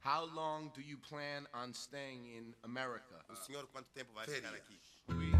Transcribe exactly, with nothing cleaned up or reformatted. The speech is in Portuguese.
How long do you plan on staying in America? O senhor quanto tempo vai ficar aqui? We